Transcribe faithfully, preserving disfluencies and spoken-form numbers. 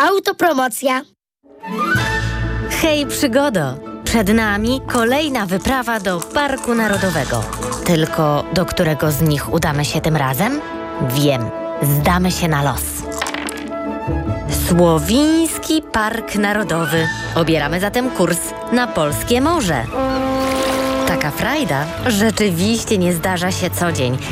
Autopromocja. Hej, przygodo! Przed nami kolejna wyprawa do Parku Narodowego. Tylko do którego z nich udamy się tym razem? Wiem, zdamy się na los. Słowiński Park Narodowy. Obieramy zatem kurs na polskie morze. Taka frajda rzeczywiście nie zdarza się co dzień.